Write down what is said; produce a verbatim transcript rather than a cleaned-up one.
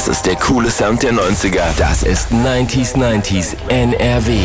Das ist der coole Sound der neunziger. Das ist neunzig neunzig N R W.